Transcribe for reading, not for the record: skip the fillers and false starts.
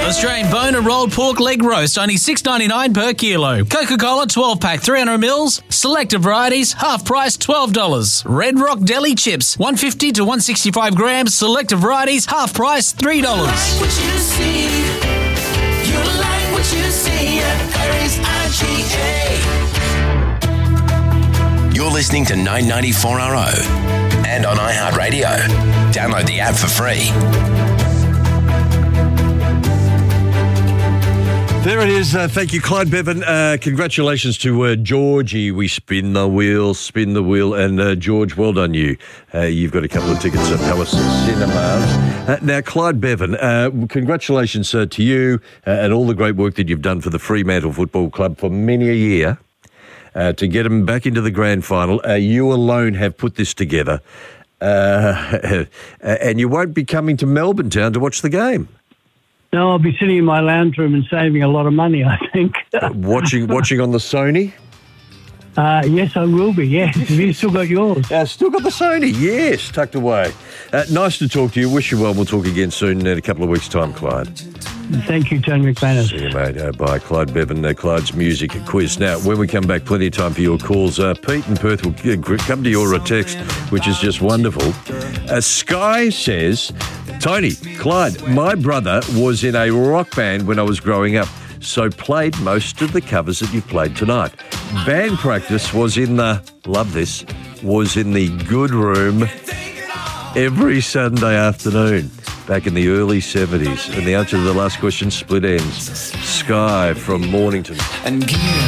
Australian bone and rolled pork leg roast, only $6.99 per kilo. Coca-Cola 12-pack 300 mils, selected varieties, half price $12. Red Rock Deli chips, 150 to 165 grams, selected varieties, half price $3. You like what you see. You like what you see at Harry's IGA. You're listening to 994RO and on iHeartRadio. Download the app for free. There it is. Thank you, Clyde Bevan. Congratulations to Georgie. We spin the wheel. And George, well done you. You've got a couple of tickets at Palace Cinemas. Now, Clyde Bevan, congratulations to you and all the great work that you've done for the Fremantle Football Club for many a year to get them back into the grand final. You alone have put this together. And you won't be coming to Melbourne town to watch the game. No, I'll be sitting in my lounge room and saving a lot of money, I think. Watching on the Sony? Yes, I will be, yes. Have you still got yours? Still got the Sony, yes, tucked away. Nice to talk to you. Wish you well. We'll talk again soon in a couple of weeks' time, Clyde. Thank you, Tony McManus. See you, mate. Bye. Clyde Bevan, Clyde's Music Quiz. Now, when we come back, plenty of time for your calls. Pete in Perth will come to your text, which is just wonderful. Sky says, Tony, Clyde, my brother was in a rock band when I was growing up, so played most of the covers that you played tonight. Band practice was in the good room every Sunday afternoon back in the early 70s. And the answer to the last question, split ends. Sky from Mornington. And